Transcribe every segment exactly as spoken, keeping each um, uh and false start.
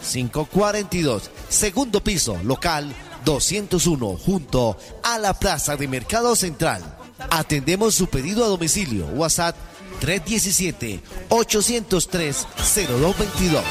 cinco cuatro dos. Segundo piso, local doscientos uno, junto a la Plaza de Mercado Central. Atendemos su pedido a domicilio. WhatsApp tres uno siete, ocho cero tres, cero dos dos dos.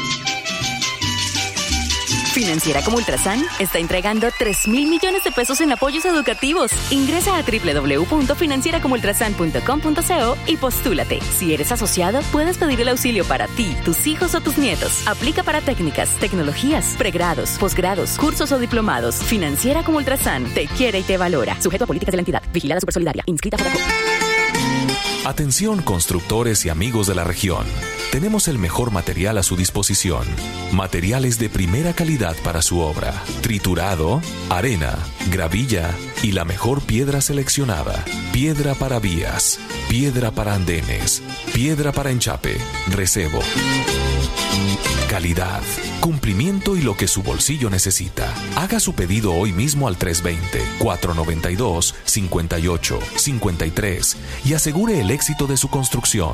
Financiera como Ultrasan está entregando tres mil millones de pesos en apoyos educativos. Ingresa a doble u doble u doble u punto financiera como ultrasan punto com punto co y postúlate. Si eres asociado, puedes pedir el auxilio para ti, tus hijos o tus nietos. Aplica para técnicas, tecnologías, pregrados, posgrados, cursos o diplomados. Financiera como Ultrasan te quiere y te valora. Sujeto a políticas de la entidad. Vigilada Supersolidaria. Inscrita por ACO. Atención constructores y amigos de la región. Tenemos el mejor material a su disposición. Materiales de primera calidad para su obra. Triturado, arena, gravilla y la mejor piedra seleccionada. Piedra para vías, piedra para andenes, piedra para enchape, recebo. Calidad, cumplimiento y lo que su bolsillo necesita. Haga su pedido hoy mismo al tres dos cero, cuatro nueve dos, cinco ocho cinco tres y asegure el éxito de su construcción.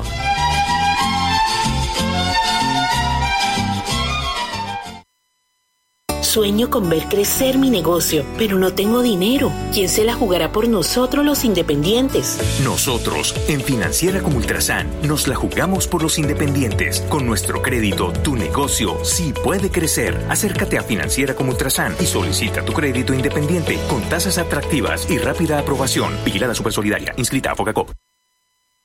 Sueño con ver crecer mi negocio, pero no tengo dinero. ¿Quién se la jugará por nosotros los independientes? Nosotros, en Financiera como Ultrasan, nos la jugamos por los independientes. Con nuestro crédito, tu negocio sí puede crecer. Acércate a Financiera como Ultrasan y solicita tu crédito independiente con tasas atractivas y rápida aprobación. Vigilada Supersolidaria. Inscrita a Fogacop.